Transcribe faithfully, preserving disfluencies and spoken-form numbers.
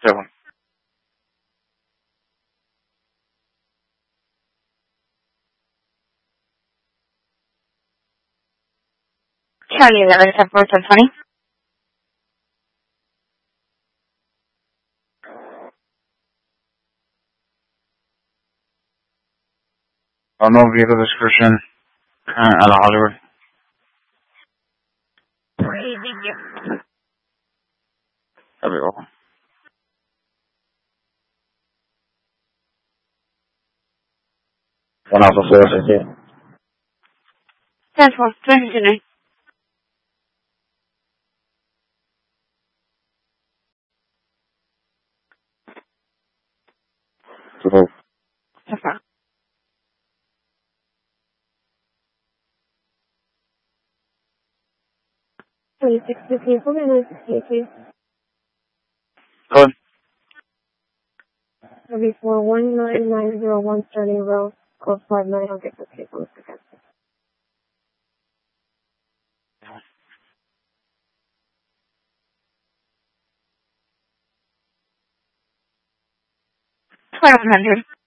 Seven. Charlie eleven, ten four, ten twenty. Unknown vehicle description. Current out of Hollywood. Thank you. That'll be welcome. One Alpha four, thank you. ten four, twenty-nine. Two four. ten four. twenty-six fifteen, four nine sixty-eight, please. Good. W four one nine nine zero one Sterling Road, code five nine hundred fifty, one second. twelve hundred.